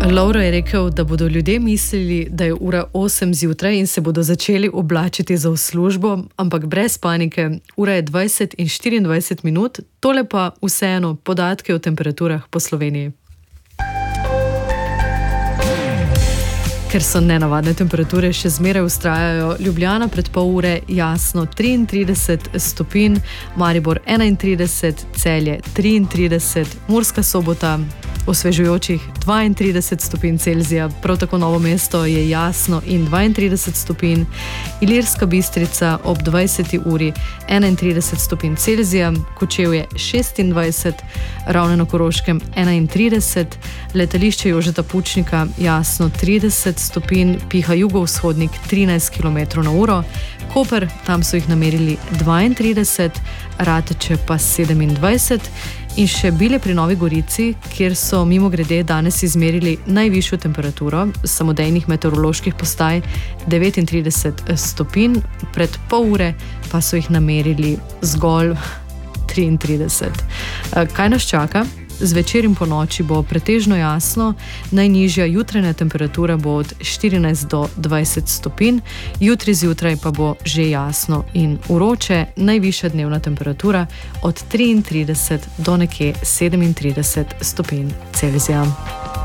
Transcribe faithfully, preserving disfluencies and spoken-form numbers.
Lovro je rekel, da bodo ljudje mislili, da je ura osem zjutraj in se bodo začeli oblačiti za v službo, ampak brez panike, ura je dvajset in štiriindvajset minut, tole pa vseeno podatke o temperaturah po Sloveniji. Ker so nenavadne temperature, še zmeraj vztrajajo. Ljubljana pred pol ure jasno triintrideset stopinj, Maribor enaintrideset, Celje triintrideset, Murska Sobota osvežujočih dvaintrideset stopinj Celzija, prav tako Novo mesto je jasno in dvaintrideset stopinj, Ilirska Bistrica ob dvajseti uri enaintrideset stopinj Celzija, Kočevje šestindvajset, Ravne na Koroškem enaintrideset, letališče Jožeta Pučnika jasno trideset stopinj, piha jugovzhodnik trinajst kilometrov na uro, Koper, tam so jih namerili dvaintrideset, Rateče pa sedemindvajset in še Bilje pri Novi Gorici, kjer so mimogrede danes izmerili najvišjo temperaturo samodejnih meteoroloških postaj devetintrideset stopinj, pred pol ure pa so jih namerili zgolj triintrideset. Kaj nas čaka? Zvečer in po noči bo pretežno jasno, najnižja jutranja temperatura bo od štirinajst do dvajset stopinj, jutri zjutraj pa bo že jasno in vroče, najvišja dnevna temperatura od triintrideset do nekje sedemintrideset stopinj Celzija.